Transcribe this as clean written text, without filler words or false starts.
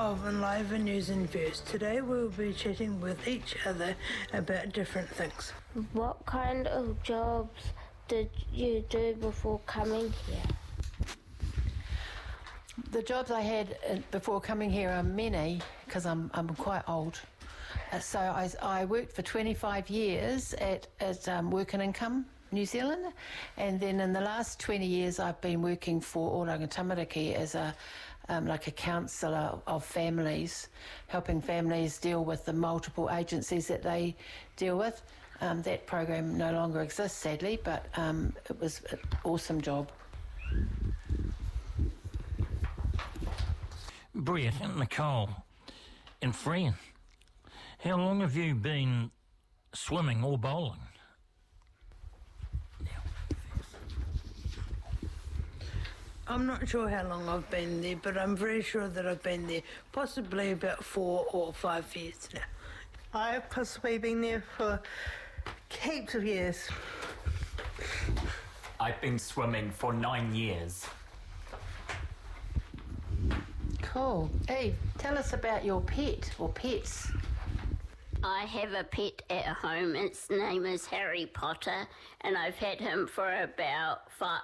of Enliven News and Views. Today we'll be chatting with each other about different things. What kind of jobs did you do before coming here? The jobs I had before coming here are many, because I'm quite old. So I worked for 25 years at Work and Income New Zealand, and then in the last 20 years I've been working for Oranga Tamariki as a counsellor of families, helping families deal with the multiple agencies that they deal with. That program no longer exists, sadly, but it was an awesome job. Brett and Nicole and Fran, how long have you been swimming or bowling? I'm not sure how long I've been there, but I'm very sure that I've been there possibly about 4 or 5 years now. I've possibly been there for heaps of years. I've been swimming for 9 years. Cool. Eve, tell us about your pet or pets. I have a pet at home. Its name is Harry Potter, and I've had him for about